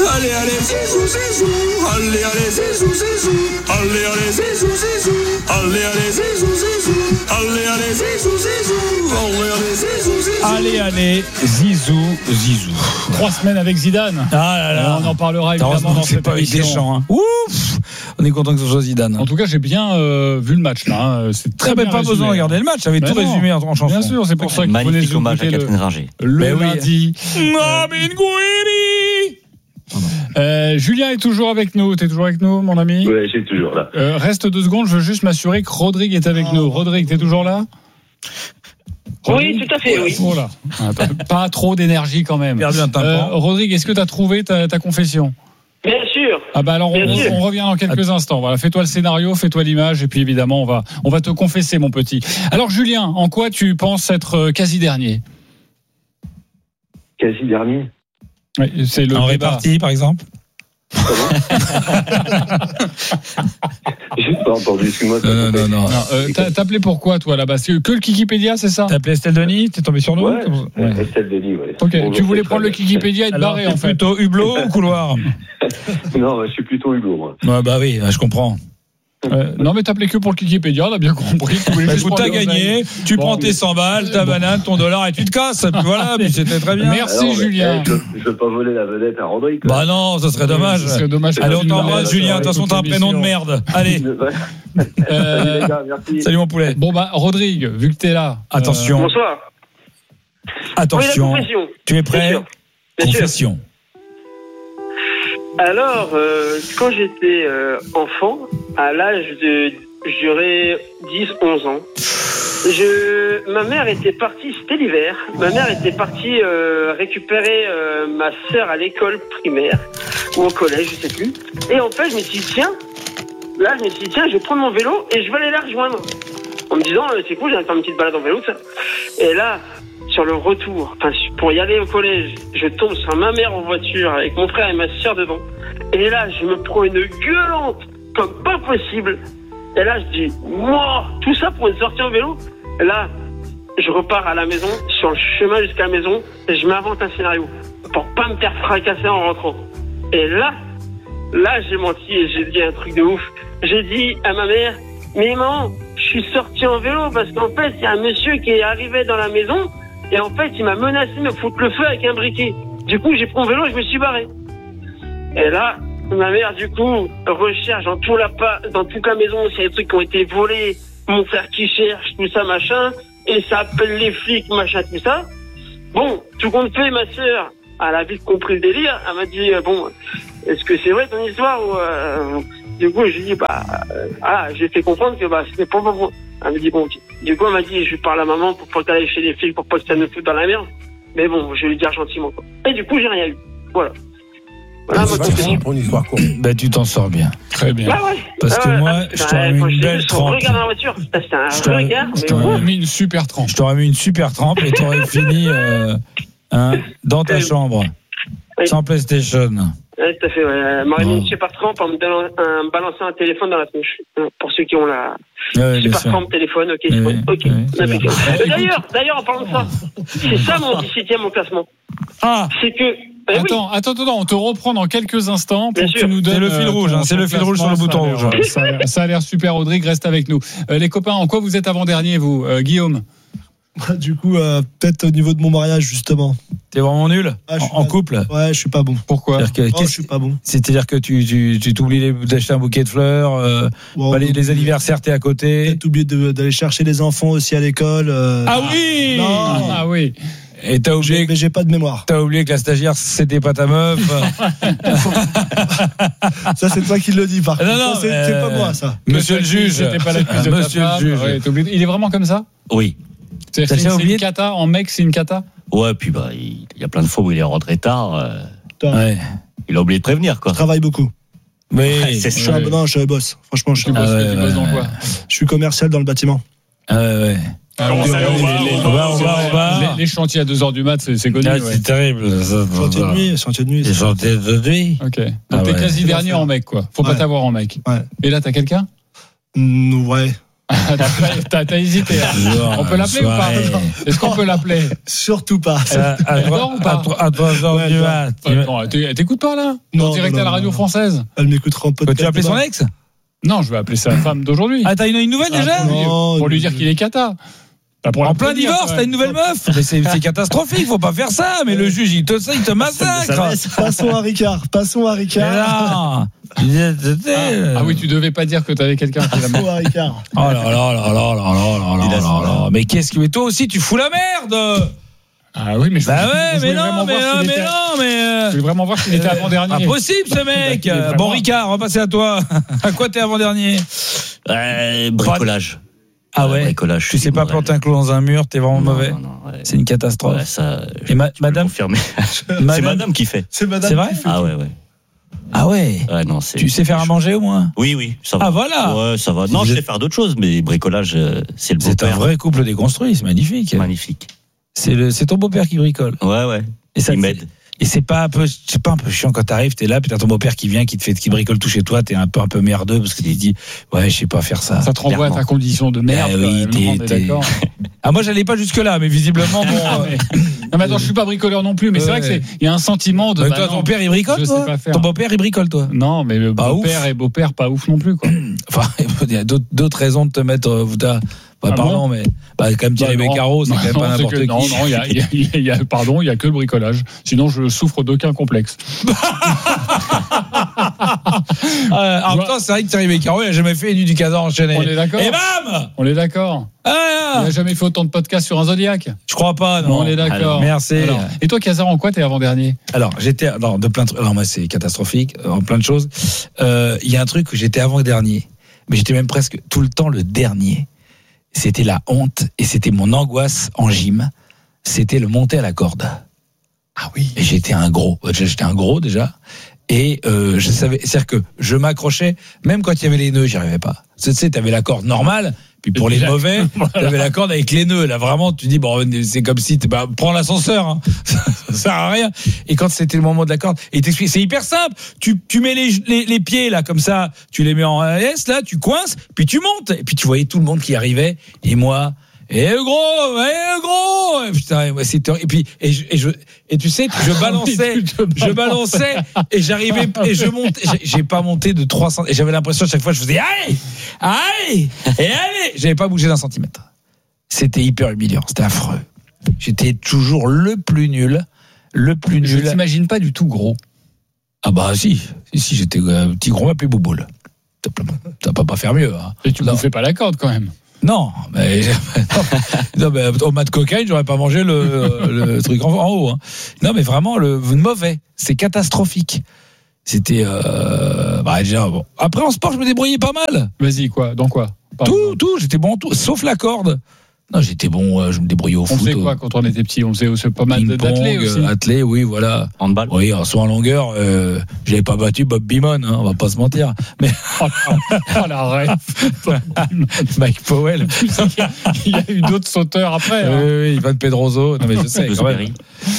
Allez, allez, Zizou, Zizou. Allez, allez, Zizou, Zizou. Allez, allez, Zizou, Zizou. Allez, allez, Zizou, Zizou. Allez, allez, Zizou, Zizou. Allez, allez, Zizou, Zizou. Allez, allez, Zizou. 3 semaines avec Zidane. Ah là là. On en parlera évidemment dans c'est cette pas avec émission. Deschamps. Hein. Ouf. On est content que ce soit Zidane. En tout cas, j'ai bien vu le match là. C'est très bien pas résumé. besoin de regarder le match. J'avais tout résumé en chanson. Bien sûr, c'est pour ça que vous venez Magnifique hommage à écouter Catherine Ringer. le lundi. Julien est toujours avec nous. T'es toujours avec nous, mon ami? Oui, j'ai toujours là. Reste 2 secondes. Je veux juste m'assurer que Rodrigue est avec nous. Rodrigue, t'es toujours là? Oui, tout à fait, oui. Voilà. Pas trop d'énergie quand même. Perdu un tympan. Rodrigue, est-ce que tu as trouvé ta confession? Bien sûr. Ah bah alors on revient dans quelques instants. Voilà, fais-toi le scénario, fais-toi l'image et puis évidemment on va te confesser, mon petit. Alors Julien, en quoi tu penses être quasi dernier? Quasi dernier. Oui, c'est le en débat. répartie, par exemple. J'ai pas entendu, excuse-moi. Non. T'as appelé pourquoi toi là-bas? C'est que le Kikipédia, c'est ça? T'as appelé Estelle Denis? T'es tombé sur nous? Ouais. Estelle Denis, ouais. Ok, Bonjour, tu voulais c'est prendre le très Kikipédia et te barrer en fait. Plutôt hublot ou couloir? Non, je suis plutôt Hugo, moi. Ouais, bah oui, je comprends. Non mais t'appelais que pour le Kikipédia, on a bien compris. T'as gagné, tu prends tes 100 balles, ta banane, ton dollar et tu te casses. Voilà, mais c'était très bien. Merci Alors, Julien. Je veux pas voler la vedette à Rodrigue. Bah non, ça serait dommage. Ce serait dommage. Allez, on t'embrasse Julien, de toute façon t'as un prénom de merde. Allez. Les gars, merci. Salut mon poulet. Bon bah Rodrigue, vu que t'es là. Attention. Bonsoir. Attention. Oui, la confession. Tu es prêt? Bien sûr. Confession. Alors, quand j'étais enfant, à l'âge de, je dirais, 10-11 ans, ma mère était partie, c'était l'hiver, ma mère était partie récupérer ma sœur à l'école primaire, ou au collège, je sais plus. Et en fait, je me suis dit, tiens, je vais prendre mon vélo et je vais aller la rejoindre. En me disant, c'est cool, j'ai faire une petite balade en vélo, tout ça. Et là, sur le retour, pour y aller au collège, je tombe sur ma mère en voiture avec mon frère et ma soeur devant. Et là, je me prends une gueulante comme pas possible. Et là, je dis, moi, tout ça pour une sortie en vélo. Et là, je repars à la maison, sur le chemin jusqu'à la maison, et je m'invente un scénario pour pas me faire fracasser en rentrant. Et là, j'ai menti et j'ai dit un truc de ouf. J'ai dit à ma mère, mais maman, je suis sorti en vélo parce qu'en fait, il y a un monsieur qui est arrivé dans la maison. Et en fait, il m'a menacé de me foutre le feu avec un briquet. Du coup, j'ai pris mon vélo et je me suis barré. Et là, ma mère, du coup, recherche dans toute la maison s'il y a des trucs qui ont été volés. Mon frère qui cherche, tout ça, machin. Et ça appelle les flics, machin, tout ça. Bon, tout compte fait, ma sœur, elle a vite compris le délire. Elle m'a dit, bon, est-ce que c'est vrai ton histoire ou Du coup, je lui ai dit, j'ai fait comprendre que c'était pas bon. Elle me dit, bon, du coup, elle m'a dit, je parle à maman pour pas qu'elle aille chez les flics, pour pas que ça me foute dans la merde. Mais bon, je vais lui dire gentiment, quoi. Et du coup, j'ai rien eu. Voilà. Voilà, pour une histoire courte. Ben, tu t'en sors bien. Très bien. Ah ouais. Parce que moi, je t'aurais mis une belle trempe. Regarde dans la voiture. C'était un regard. Je t'aurais mis une super trempe. Je t'aurais mis une super trempe et t'aurais fini dans ta chambre. Oui. Sans PlayStation. Oui, tout à fait. Ouais. M'aurait mis une super trempe en me balançant un téléphone dans la tronche. Pour ceux qui ont la super trempe téléphone. Ok, D'ailleurs, en parlant de ça, c'est ça mon 17e au classement. Ah. C'est que. Attends, on te reprend dans quelques instants pour que tu nous donnes. C'est le fil rouge, c'est le fil rouge sur le bouton rouge. Ça a l'air super, Rodrigue, reste avec nous. Les copains, en quoi vous êtes avant-dernier, vous, Guillaume? Du coup, peut-être au niveau de mon mariage, justement. T'es vraiment nul en couple? Ouais, je suis pas bon. Pourquoi? Je suis pas bon. C'est-à-dire que tu t'oublies d'acheter un bouquet de fleurs, les anniversaires, t'es à côté. Peut-être oublié d'aller chercher les enfants aussi à l'école. Ah oui! Non. Ah oui. Et t'as oublié mais j'ai pas de mémoire. T'as oublié que la stagiaire c'était pas ta meuf. Ça c'est toi qui le dis par contre. Non, c'est pas moi ça. Monsieur le juge, c'était pas la cuisse de Monsieur ta femme. le juge. Ouais, il est vraiment comme ça? Oui. C'est une cata en mec, c'est une cata? Ouais, puis il y a plein de fois où il est rentré tard. Ouais. Il a oublié de prévenir, quoi. Je travaille beaucoup. Mais je suis un boss. Franchement, je suis boss dans quoi? Je suis commercial dans le bâtiment. Ouais. Comment ça, on va. Les chantiers à 2h du mat, c'est connu. C'est terrible. Chantier de nuit. Les chantiers de nuit. Ok. Donc t'es quasi dernier en mec, quoi. Faut pas t'avoir en mec. Ouais. Et là, t'as quelqu'un? Ouais. T'as hésité. Hein. On peut l'appeler ou pas? Est-ce qu'on peut l'appeler? Surtout pas. Elle dort ou pas? À 3h du mat. Non, t'écoutes pas là? Non, En direct non, à la non, radio non. française? Elle m'écoutera en podcast. Tu as appelé son ex? Non, je vais appeler sa femme d'aujourd'hui. Ah, t'as une nouvelle déjà? Pour lui dire qu'il est cata. En plein divorce, t'as une nouvelle meuf. Mais c'est catastrophique, faut pas faire ça. Mais le juge, il te massacre. Passons à Ricard. Ah oui, tu devais pas dire que t'avais quelqu'un qui Passons à Ricard. Oh là là là là là là là. Mais qu'est-ce que, mais toi aussi, tu fous la merde. Ah oui, mais je voulais vraiment voir s'il était avant-dernier. Impossible ce mec. Bon Ricard, on va passer à toi. À quoi t'es avant-dernier? Bricolage. Ah ouais. Bricolage. Tu sais pas planter un clou dans un mur, t'es vraiment mauvais. Non, ouais. C'est une catastrophe. Ouais, ça. Et madame, C'est madame qui fait. C'est madame. c'est vrai? Ah ouais. Ah ouais. Ouais, non, c'est. Tu sais faire à manger au moins? Oui, ça va. Ah voilà. Ouais, ça va. Non, Vous je êtes- sais faire d'autres choses, mais bricolage, c'est le C'est un beau-père. vrai couple déconstruit, c'est magnifique. Magnifique. C'est ton beau-père qui bricole. Ouais. Et ça Il m'aide. Et c'est pas un peu chiant quand t'arrives, t'es là, puis t'as ton beau-père qui vient, qui bricole tout chez toi, t'es un peu merdeux parce que tu te dis, ouais, je sais pas faire ça. Ça te renvoie à ta condition de merde. Ah oui, le monde est d'accord. Ah, moi, j'allais pas jusque-là, mais visiblement, bon. Non, mais attends, je suis pas bricoleur non plus, mais c'est vrai que il y a un sentiment de. Mais toi, ton père, il bricole, je toi sais pas faire. Ton beau-père, il bricole, toi? Non, mais le Pas beau-père ouf. et beau-père, pas ouf non plus, quoi. Enfin, il y a d'autres raisons de te mettre, pardon, mais, quand même tirer mes carreaux, c'est quand même pas n'importe qui. Non, il y a que le bricolage. Sinon, je souffre d'aucun complexe. En même temps, c'est vrai que Thierry Beccaro, il a jamais fait une nuit du Casar enchaîné. On est d'accord. Et bam! On est d'accord. Ah, Il n'a jamais fait autant de podcasts sur un Zodiac. je crois pas, non. Non, on est d'accord. Alors, merci. Et toi, Casar, en quoi t'es avant-dernier? Alors, de plein de trucs. Alors, moi, c'est catastrophique, en plein de choses. Il y a un truc où j'étais avant-dernier, mais j'étais même presque tout le temps le dernier. C'était la honte et c'était mon angoisse en gym. C'était le monter à la corde. Ah oui. Et j'étais un gros. J'étais un gros déjà. Et je savais, c'est-à-dire que je m'accrochais, même quand il y avait les nœuds, j'y arrivais pas. Tu sais, t'avais la corde normale, puis pour les mauvais, t'avais la corde avec les nœuds. Là, vraiment, tu dis, bon, c'est comme si, prends l'ascenseur, hein. Ça sert à rien. Et quand c'était le moment de la corde, et t'expliques, c'est hyper simple. Tu mets les pieds, là, comme ça, tu les mets en S, là, tu coinces, puis tu montes. Et puis tu voyais tout le monde qui arrivait, et moi, gros, putain, ouais, et tu sais, je balançais, et j'arrivais, et je montais, j'ai pas monté de 300, et j'avais l'impression à chaque fois, je faisais, allez, j'avais pas bougé d'un centimètre. C'était hyper humiliant, c'était affreux. J'étais toujours le plus nul. Je t'imagine pas du tout gros. Ah bah si, j'étais un petit gros, m'appelait Bouboule. Ça peut pas faire mieux, hein. Et tu ne fais pas la corde quand même. Non, mais au mat de cocaïne, j'aurais pas mangé le truc en haut. Hein. Non, mais vraiment, le mauvais, c'est catastrophique. C'était déjà bon. Après en sport, je me débrouillais pas mal. Vas-y, quoi? Dans quoi? Tout, j'étais bon en tout, sauf la corde. Non, j'étais bon, je me débrouillais au foot. On faisait quoi quand on était petit? On faisait pas mal d'athlètes aussi. Athlètes, oui, voilà. Handball. Oui, soit en longueur, j'avais pas battu Bob Beamon, hein, on va pas se mentir. Mais Oh la rêve. Mike Powell. Il y a eu d'autres sauteurs après. Hein. Oui, Ivan Pedroso. Non, mais je sais quand même.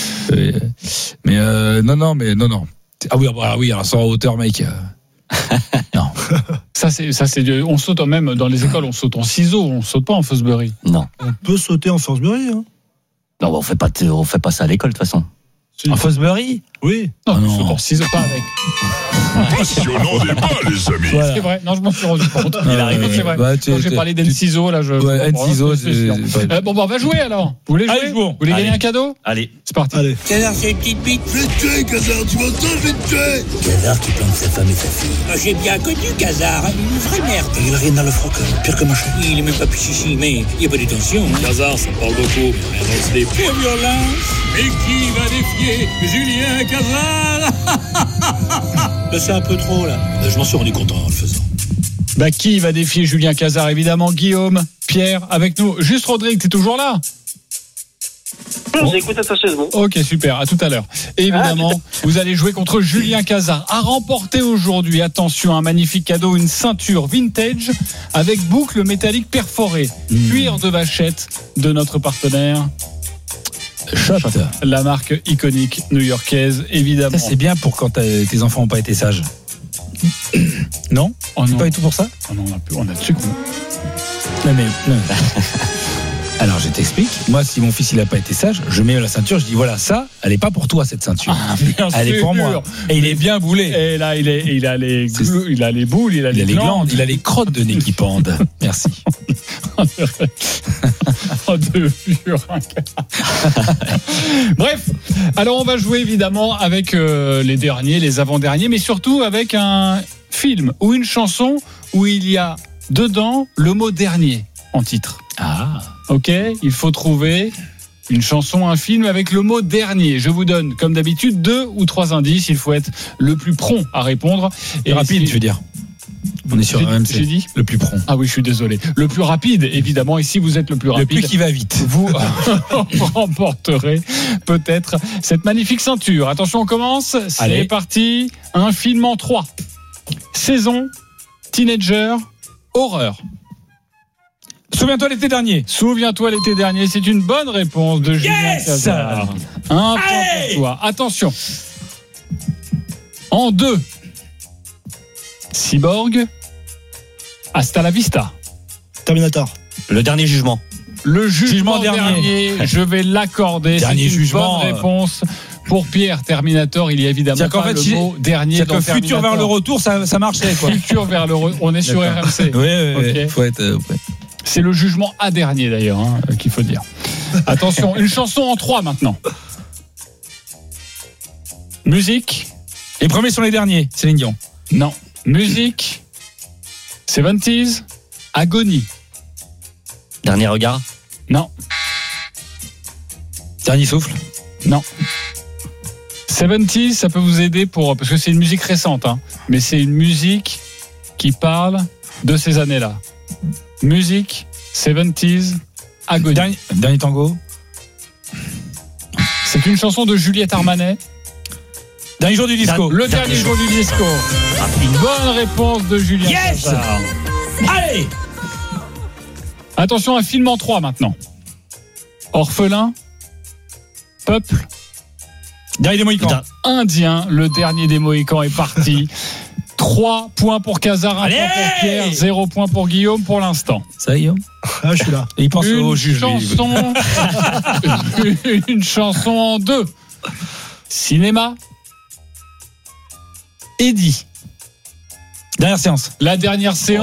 Mais non. Ah oui, alors sans hauteur, mec. Non. Ça c'est on saute même dans les écoles, on saute en ciseaux, on saute pas en Fosbury. Non. On peut sauter en Forsbury, hein. Non, on fait pas ça à l'école de toute façon. En Fosbury? Oui. Non, non. on saute en ciseaux, pas avec. Passionnant débat, les amis. Voilà. C'est vrai, non, je m'en suis rendu compte. Il arrive, c'est vrai. Quand j'ai parlé d'N-Ciseaux, là, je. Ouais, N-Ciseaux, Bon, on va jouer alors. Vous voulez jouer? Allez, jouons. Vous voulez gagner un cadeau? Allez. C'est parti. Allez. Casar, c'est une petite bite. Je vais te tuer, Casar, tu m'entends, je vais te tuer. Casar qui plante sa femme et sa fille. J'ai bien connu Casar, une vraie merde. Il a rien dans le froc, pire que machin. Il est même pas pichichi, mais il n'y a pas de tension. Casar, ça parle beaucoup, mais rien dans ce dé. Pour violence. Et qui va défier Julien Casar? Là, c'est un peu trop, là. Je m'en suis rendu compte en le faisant. Bah, qui va défier Julien Casar? Évidemment, Guillaume, Pierre, avec nous. Juste Rodrigue, t'es toujours là? Non, j'écoute attentivement. Ok, super, à tout à l'heure. Évidemment, vous allez jouer contre Julien Casar. À remporter aujourd'hui, attention, un magnifique cadeau, une ceinture vintage avec boucle métallique perforée, cuir de vachette de notre partenaire, Shot. la marque iconique new-yorkaise, évidemment. Ça, c'est bien pour quand tes enfants n'ont pas été sages. Non? Oh C'est non. pas du tout pour ça? Oh non, on a dessus qu'on Non. Alors je t'explique. Moi, si mon fils il a pas été sage, je mets la ceinture. Je dis voilà, ça, elle est pas pour toi cette ceinture. Elle est pour moi. Et il est bien boulé. Et là, il a les boules, il a les glandes, il a les crottes de nez qui pendent. Merci. Oh, de purin. Bref, alors on va jouer évidemment avec les derniers, les avant-derniers, mais surtout avec un film ou une chanson où il y a dedans le mot dernier en titre. Ah. Ok, il faut trouver une chanson, un film avec le mot dernier. Je vous donne, comme d'habitude, 2 ou 3 indices. Il faut être le plus prompt à répondre. Et rapide, je veux dire. On est sur RMC. J'ai dit le plus prompt. Ah oui, je suis désolé. Le plus rapide, évidemment. Et si vous êtes le plus rapide, le plus qui va vite, vous remporterez peut-être cette magnifique ceinture. Attention, on commence. C'est parti. Un film en 3. Saison, teenager, horreur. Souviens-toi l'été dernier. Souviens-toi l'été dernier. C'est une bonne réponse de Julien Cazard. Un point pour toi. Attention. En 2. Cyborg. Hasta la vista. Terminator. Le dernier jugement. Le jugement dernier. Je vais l'accorder. Dernier c'est une jugement. Bonne réponse. Pour Pierre, Terminator, il y a évidemment pas le mot dernier. C'est-à-dire que futur vers le retour, ça marchait, quoi. Futur vers le retour. On est sur RMC. Oui. Okay. Faut être. Ouais. C'est le jugement à dernier d'ailleurs, qu'il faut dire. Attention, une chanson en 3 maintenant. Musique. Les premiers sont les derniers, Céline Dion. Non. Musique. 70s. Agonie. Dernier regard. Non. Dernier souffle. Non. 70s, ça peut vous aider parce que c'est une musique récente, mais c'est une musique qui parle de ces années-là. Musique, 70s, Agonie. Dernier tango. C'est une chanson de Juliette Armanet. Dernier jour du disco. Le dernier jour du disco. Bonne réponse de Julien. Yes. Allez. Attention, un film en 3 maintenant. Orphelin. Peuple. Dernier des Mohicans. Indien. Le dernier des Mohicans est parti. 3 points pour Cazard, 1 point pour Pierre, 0 point pour Guillaume pour l'instant. Ça y est. Ah, je suis là. Et il pense au juge. Une chanson en 2. Cinéma. Eddie. Dernière séance. La dernière séance.